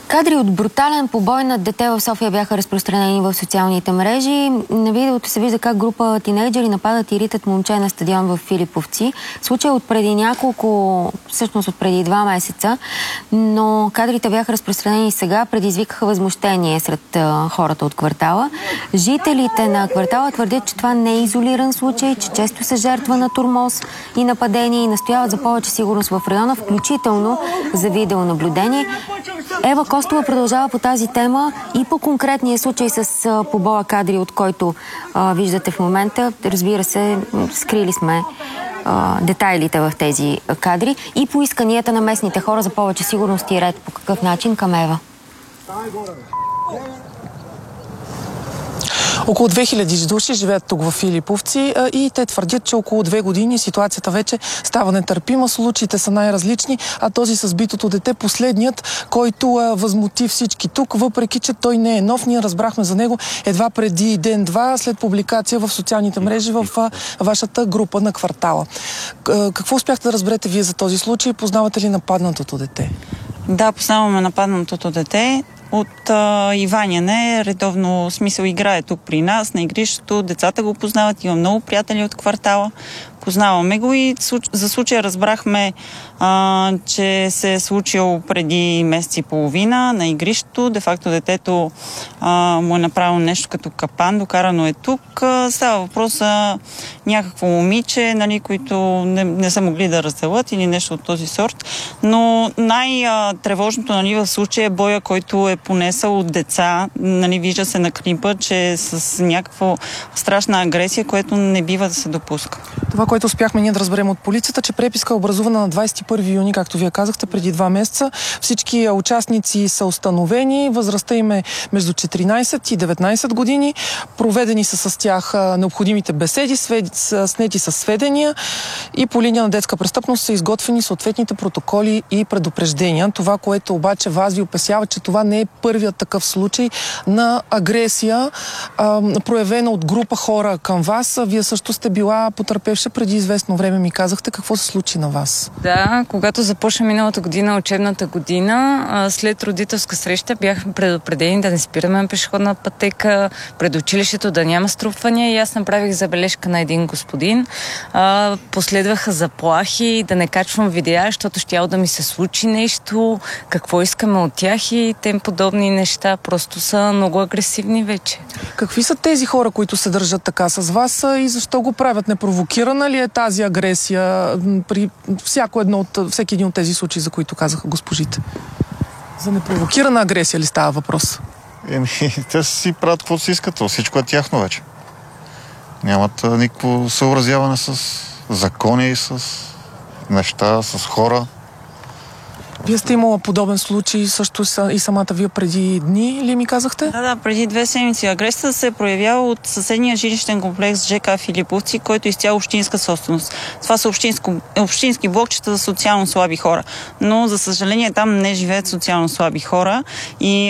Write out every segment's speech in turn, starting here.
Кадри от брутален побой над дете в София бяха разпространени в социалните мрежи. На видеото се вижда как група тинейджери нападат и ритат момче на стадион в Филиповци. Случай от преди всъщност от преди 2 месеца, но кадрите бяха разпространени сега, предизвикаха възмущение сред хората от квартала. Жителите на квартала твърдят, че това не е изолиран случай, че често се жертва на тормоз и нападение и настояват за повече сигурност в района, включително за видеонаблюдение. Ева Костова продължава по тази тема и по конкретния случай с побоя кадри, от който виждате в момента. Разбира се, скрили сме детайлите в тези кадри и по исканията на местните хора за повече сигурност и ред. По какъв начин към Ева? Около 2000 души живеят тук в Филиповци и те твърдят, че около 2 години ситуацията вече става нетърпима. Случаите са най-различни, а този с битото дете последният, който възмути всички тук, въпреки че той не е нов. Ние разбрахме за него едва преди ден-два след публикация в социалните мрежи в вашата група на квартала. Какво успяхте да разберете вие за този случай? Познавате ли нападнатото дете? Да, познаваме нападнатото дете. От Иваняне, редовно смисъл играе тук при нас на игрището, децата го познават, има много приятели от квартала, познаваме го и за случая разбрахме, че се е случил преди месец и половина на игрището. Де факто детето му е направило нещо като капан, докарано е тук. Става въпрос за някакво момиче, нали, които не са могли да разделят или нещо от този сорт. Но най-тревожното, нали, в случая е боя, който е понесъл от деца. Нали, вижда се на клипа, че е с някаква страшна агресия, което не бива да се допуска. Това, което успяхме ние да разберем от полицията, че преписка е образувана на 21 юни, както вие казахте, преди 2 месеца. Всички участници са установени, възрастта им е между 14 и 19 години. Проведени са с тях необходимите беседи, снети са сведения и по линия на детска престъпност са изготвени съответните протоколи и предупреждения. Това, което обаче вас ви опасява, че това не е първият такъв случай на агресия, проявена от група хора към вас. Вие също сте била потърпевша преди известно време, ми казахте. Какво се случи на вас? Да, когато започна миналата година, учебната година, след родителска среща бяхме предупредени да не спираме на пешеходна пътека, пред училището да няма струпвания и аз направих забележка на един господин. Последваха заплахи да не качвам видеа, защото щяло да ми се случи нещо, какво искаме от тях и тем подобни неща. Просто са много агресивни вече. Какви са тези хора, които се държат така с вас и защо го правят? Непровокирана ли е тази агресия при всеки един от тези случаи, за които казаха госпожите? За непровокирана агресия ли става въпрос? Те си правят каквото си искат. Всичко е тяхно вече. Нямат никакво съобразяване с закони, с неща, с хора. Вие сте имала подобен случай също и самата вие преди дни, ли ми казахте? Да, преди 2 седмици. Агресията се проявява от съседния жилищен комплекс ЖК Филиповци, който е изцяло общинска собственост. Това са общински блокчета за социално слаби хора. Но, за съжаление, там не живеят социално слаби хора и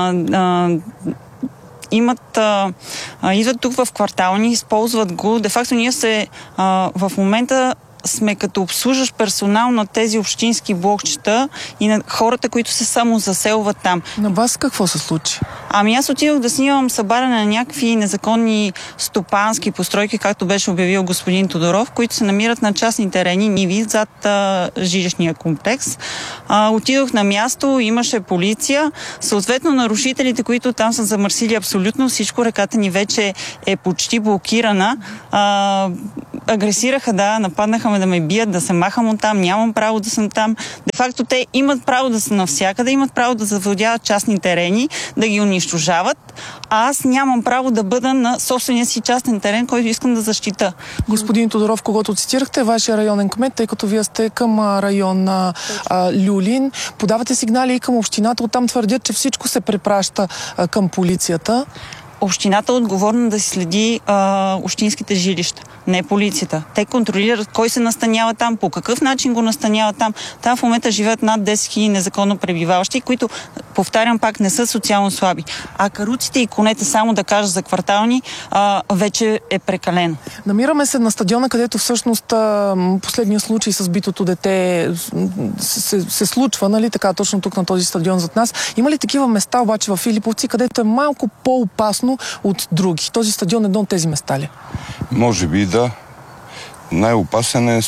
идват тук в квартала ни, използват го. Де факто ние в момента сме като обслужващ персонал на тези общински блокчета и на хората, които се само заселват там. На вас какво се случи? Аз отидох да снимам събаряне на някакви незаконни стопански постройки, както беше обявил господин Тодоров, които се намират на частни терени, ниви, зад жилищния комплекс. Отидох на място, имаше полиция. Съответно, нарушителите, които там са замърсили абсолютно всичко, реката ни вече е почти блокирана. Агресираха, нападнаха ме да ме бият, да се махам от там, нямам право да съм там. Де факто те имат право да са навсякъде, имат право да завладяват частни терени, да ги унищожават, а аз нямам право да бъда на собствения си частен терен, който искам да защита. Господин Тодоров, когото цитирахте, е вашия районен кмет, тъй като вие сте към район на Люлин. Подавате сигнали и към общината, оттам твърдят, че всичко се препраща към полицията. общината е отговорна да си следи общинските жилища, не полицията. Те контролират кой се настанява там, по какъв начин го настанява там. Там в момента живеят над 10 000 незаконно пребиваващи, които, повтарям пак, не са социално слаби. А каруците и конете, само да кажа за квартални, вече е прекалено. Намираме се на стадиона, където всъщност последния случай с битото дете се случва, нали така, точно тук на този стадион зад нас. Има ли такива места обаче в Филиповци, където е малко по-опасно от други? Този стадион е едно от тези места ли? Може би да. Най-опасен е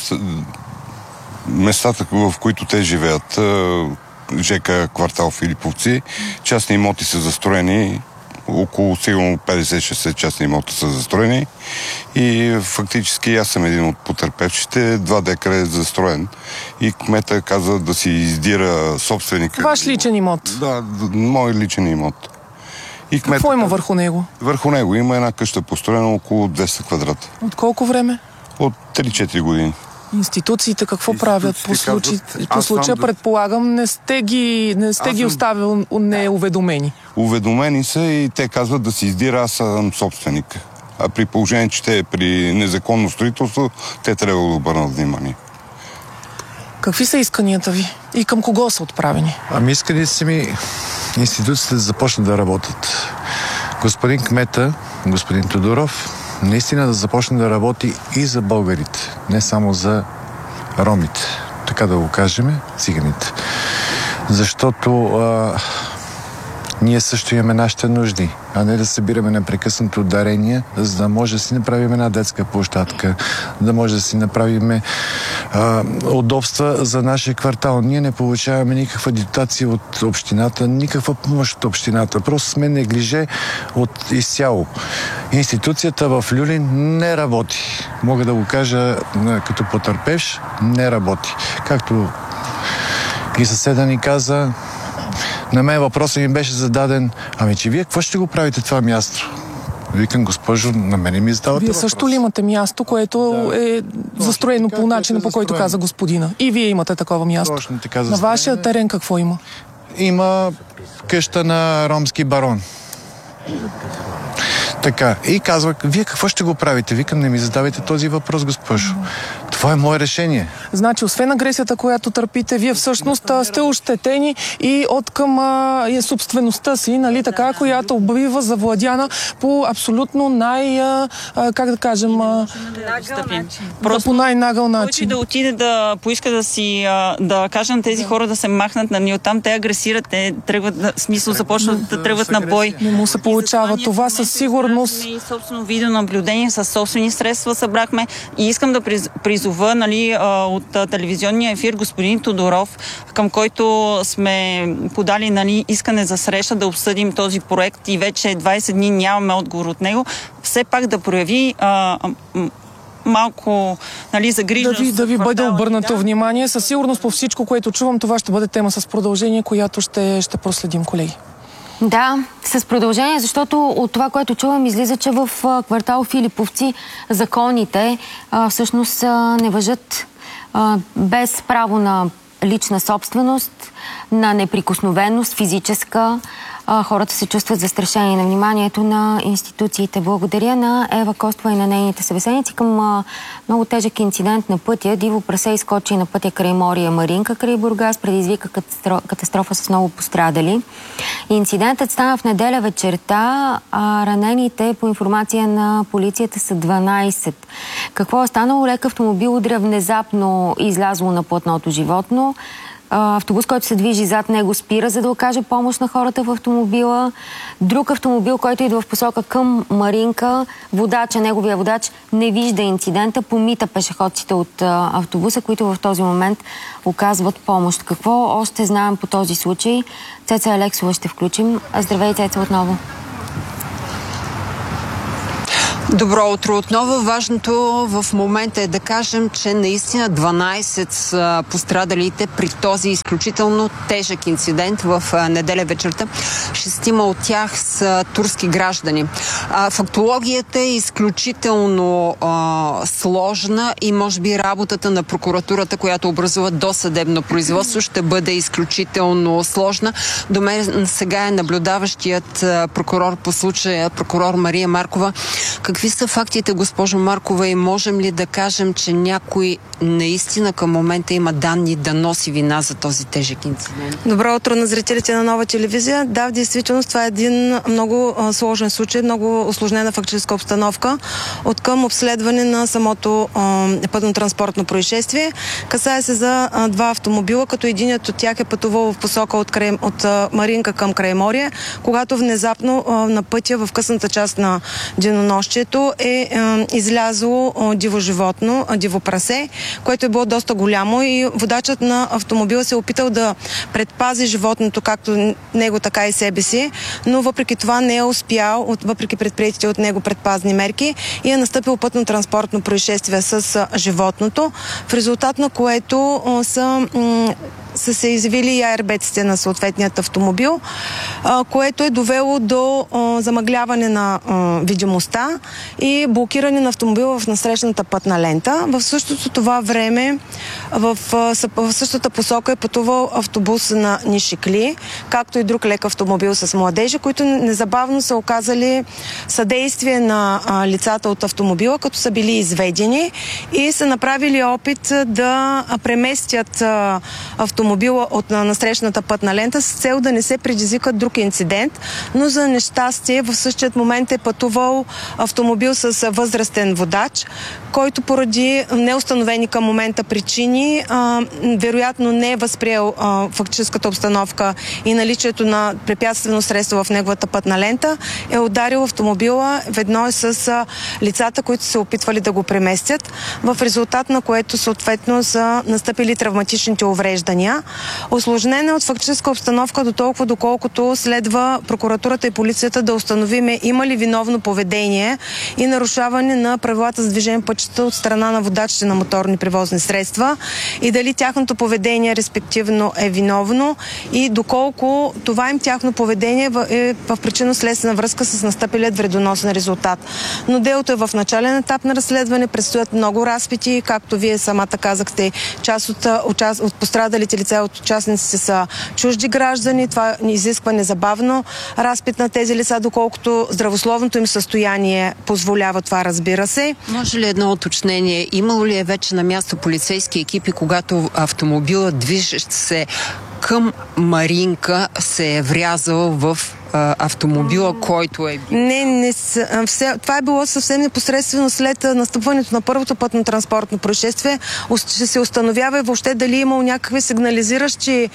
местата, в които те живеят. ЖК квартал Филиповци. Частни имоти са застроени. Около сигурно 50-60 частни имота са застроени. И фактически аз съм един от потърпевшите. 2 декара е застроен. И кмета каза да си издира собственика. Ваш личен имот? Да, мой личен имот. И какво има върху него? Върху него има една къща построена около 200 квадрата. От колко време? От 3-4 години. Институциите какво правят по случая? Предполагам, не сте ги оставил неуведомени. Уведомени са и те казват да си издира, аз съм собственик. А при положение, че те при незаконно строителство, те трябва да обърнат внимание. Какви са исканията ви? И към кого са отправени? Исканията са ми институциите да започнат да работят. Господин кмета, господин Тодоров, наистина да започне да работи и за българите, не само за ромите, така да го кажем, циганите. Защото ние също имаме нашите нужди, а не да събираме непрекъснато дарения, за да може да си направим една детска площадка, да може да си направим удобства за нашия квартал. Ние не получаваме никаква дотация от общината, никаква помощ от общината. Просто сме неглиже от изцяло. Институцията в Люлин не работи. Мога да го кажа като потърпевш, не работи. Както и съседа ни каза, на мен въпросът ми беше зададен: че вие какво ще го правите това място? Викам: госпожо, на мене ми задавате въпрос. Вие също ли имате място, което е застроено по начина, по който каза господина? И вие имате такова място. Точно така. На вашия терен какво има? Има къща на ромски барон. Така. И казва: вие какво ще го правите? Викам: не ми задавайте този въпрос, госпожо. Това е мое решение. Значи, освен агресията, която търпите, вие всъщност сте ощетени и от към собствеността си, нали така, която бива завладяна по абсолютно как да кажем, по най-нагъл начин. Който да отиде да поиска да каже на тези хора да се махнат на ние оттам, те агресират, те тръгват, смисъл започват да тръгват на бой. Не му се получава това със сигурност. И собствено видеонаблюдение с собствени средства събрахме и искам да призова от телевизионния ефир господин Тодоров, към който сме подали искане за среща да обсъдим този проект и вече 20 дни нямаме отговор от него, все пак да прояви малко загриженост. Да ви бъде обърнато внимание. Със сигурност по всичко, което чувам, това ще бъде тема с продължение, която ще проследим, колеги. Да, с продължение, защото от това, което чувам, излиза, че в квартал Филиповци законите всъщност не важат без право на лична собственост, на неприкосновеност физическа. Хората се чувстват застрашени на вниманието на институциите. Благодаря на Ева Костова и на нейните събеседници. Към много тежък инцидент на пътя. Диво прасе изкочи на пътя край Мория Маринка, край Бургас, предизвика катастрофа с много пострадали. Инцидентът стана в неделя вечерта, а ранените, по информация на полицията, са 12. Какво е станало? Лек автомобил удря внезапно излязло на платното животно. Автобус, който се движи зад него, спира, за да окаже помощ на хората в автомобила. Друг автомобил, който идва в посока към Маринка, неговия водач не вижда инцидента, помита пешеходците от автобуса, които в този момент оказват помощ. Какво още знаем по този случай? Цеца Алексова ще включим. Здравей, Цеца, отново. Добро утро отново. Важното в момента е да кажем, че наистина 12 са пострадалите при този изключително тежък инцидент в неделя вечерта. 6 от тях са турски граждани. Фактологията е изключително сложна и може би работата на прокуратурата, която образува досъдебно производство, ще бъде изключително сложна. До мен сега е наблюдаващият прокурор по случая, прокурор Мария Маркова. Какви са фактите, госпожо Маркова, и можем ли да кажем, че някой наистина към момента има данни да носи вина за този тежък инцидент? Добро утро на зрителите на Нова телевизия. Да, в действителност това е един много сложен случай, много усложнена фактическа обстановка от към обследване на самото пътно-транспортно происшествие. Касае се за два автомобила, като единият от тях е пътувал в посока от Маринка към Крайморие, когато внезапно на пътя в късната част на денонощието е излязло диво животно, диво прасе, което е било доста голямо и водачът на автомобила се е опитал да предпази животното, както него, така и себе си, но въпреки това не е успял, въпреки предприетите от него предпазни мерки, и е настъпило пътно-транспортно происшествие с животното, в резултат на което са се изявили и аербеците на съответният автомобил, което е довело до замъгляване на видимостта и блокиране на автомобила в насрещната пътна лента. В същото това време в същата посока е пътувал автобус на Нишикли, както и друг лек автомобил с младежи, които незабавно са оказали съдействие на лицата от автомобила, като са били изведени и са направили опит да преместят автомобила от насрещната пътна лента с цел да не се предизвика друг инцидент, но за нещастие в същият момент е пътувал автомобил с възрастен водач, който поради неустановени към момента причини вероятно не е възприел фактическата обстановка и наличието на препятствено средство в неговата пътна лента, е ударил автомобила ведно с лицата, които се опитвали да го преместят, в резултат на което съответно са настъпили травматичните увреждания. Усложнена е от фактическа обстановка до толкова, доколкото следва прокуратурата и полицията да установиме има ли виновно поведение и нарушаване на правилата за движение по пътищата от страна на водачите на моторни превозни средства и дали тяхното поведение респективно е виновно и доколко това им тяхно поведение е в причинно-следствена връзка с настъпилият вредоносен резултат. Но делото е в начален етап на разследване, предстоят много разпити, както вие самата казахте, част от пострадалите лица от участниците са чужди граждани. Това изисква незабавно разпит на тези лица, доколкото здравословното им състояние позволява това, разбира се. Може ли едно уточнение? Имало ли е вече на място полицейски екипи, когато автомобилът, движещ се към Маринка, се е врязал в автомобила, който е бил? Това е било съвсем непосредствено след настъпването на първото пътно-транспортно происшествие. Ще се установява и въобще дали имал някакви сигнализиращи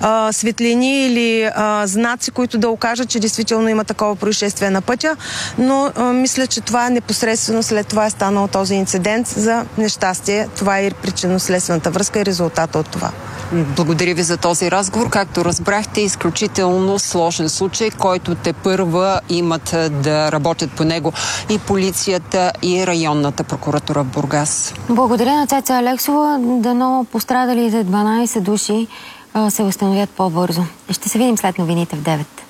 светлини или знаци, които да окажат, че действително има такова происшествие на пътя, но мисля, че това е непосредствено след това е станал този инцидент. За нещастие, това е причинно-следствената връзка и резултата от това. Благодаря ви за този разговор. Както разбрахте, изключително сложен случай, който тепърва имат да работят по него и полицията, и районната прокуратура в Бургас. Благодаря на Цеца Алексова. Дано пострадалите 12 души се възстановят по-бързо. Ще се видим след новините в 9.